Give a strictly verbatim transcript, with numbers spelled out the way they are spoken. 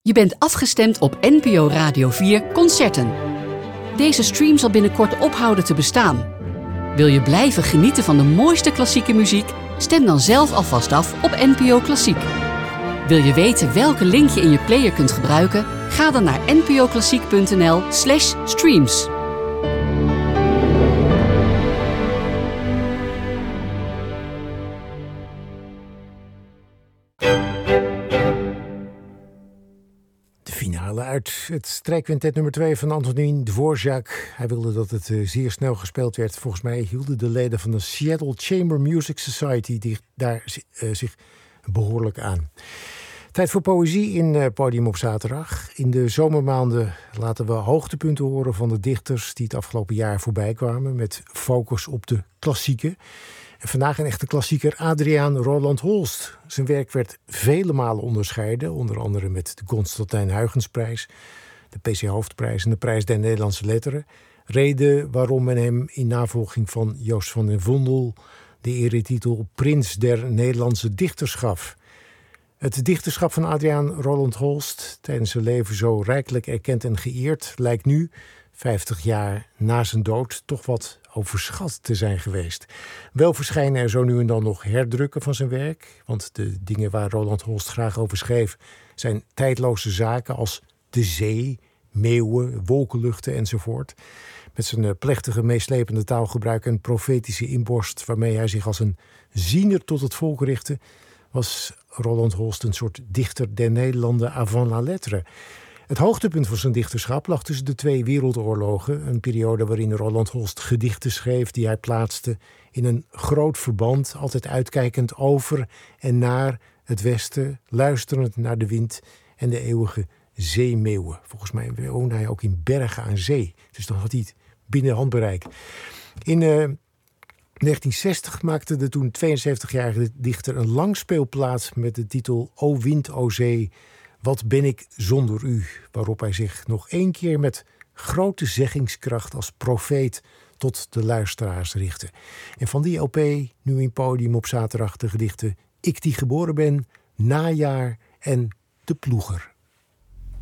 Je bent afgestemd op N P O Radio vier Concerten. Deze stream zal binnenkort ophouden te bestaan. Wil je blijven genieten van de mooiste klassieke muziek? Stem dan zelf alvast af op N P O Klassiek. Wil je weten welke link je in je player kunt gebruiken? Ga dan naar npoklassiek.nl slash streams. Finale uit het strijkquintet nummer twee van Antonin Dvorak. Hij wilde dat het uh, zeer snel gespeeld werd. Volgens mij hielden de leden van de Seattle Chamber Music Society die, daar uh, zich behoorlijk aan. Tijd voor poëzie in uh, Podium op zaterdag. In de zomermaanden laten we hoogtepunten horen van de dichters die het afgelopen jaar voorbij kwamen, met focus op de klassieken. En vandaag een echte klassieker, Adriaan Roland Holst. Zijn werk werd vele malen onderscheiden, onder andere met de Constantijn Huygensprijs, de P C Hoofdprijs en de Prijs der Nederlandse Letteren. Reden waarom men hem in navolging van Joost van den Vondel de eretitel Prins der Nederlandse Dichters gaf. Het dichterschap van Adriaan Roland Holst, tijdens zijn leven zo rijkelijk erkend en geëerd, lijkt nu, vijftig jaar na zijn dood, toch wat overschat te zijn geweest. Wel verschijnen er zo nu en dan nog herdrukken van zijn werk, want de dingen waar Roland Holst graag over schreef zijn tijdloze zaken als de zee, meeuwen, wolkenluchten enzovoort. Met zijn plechtige, meeslepende taalgebruik en profetische inborst waarmee hij zich als een ziener tot het volk richtte, was Roland Holst een soort dichter der Nederlanden avant la lettre. Het hoogtepunt van zijn dichterschap lag tussen de twee wereldoorlogen, een periode waarin Roland Holst gedichten schreef die hij plaatste in een groot verband, altijd uitkijkend over en naar het westen, luisterend naar de wind en de eeuwige zeemeeuwen. Volgens mij woonde hij ook in Bergen aan Zee, dus dan had hij het binnen handbereik. In uh, negentien zestig maakte de toen tweeënzeventigjarige dichter een langspeelplaat met de titel O wind, o zee, wat ben ik zonder u? Waarop hij zich nog één keer met grote zeggingskracht als profeet tot de luisteraars richtte. En van die L P nu in Podium op zaterdag de gedichten Ik die geboren ben, Najaar en De Ploeger.